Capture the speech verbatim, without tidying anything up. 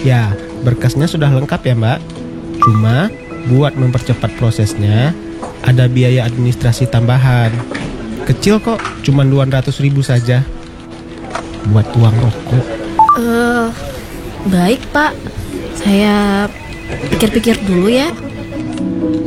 Ya, berkasnya sudah lengkap ya Mbak. Cuma buat mempercepat prosesnya ada biaya administrasi tambahan. Kecil kok, cuma dua ratus ribu saja. Buat uang rokok. Eh, baik Pak. Saya pikir-pikir dulu ya.